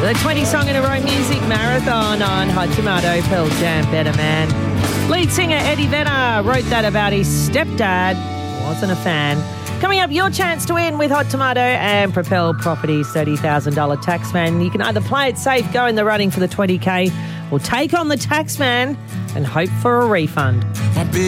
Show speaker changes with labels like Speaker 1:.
Speaker 1: The 20 song in a row music marathon on Hot Tomato, Pearl Jam, Better Man. Lead singer Eddie Vedder wrote that about his stepdad. Wasn't a fan. Coming up, your chance to win with Hot Tomato and Propel Properties $30,000 Taxman. You can either play it safe, go in the running for the 20K, or take on the Taxman and hope for a refund.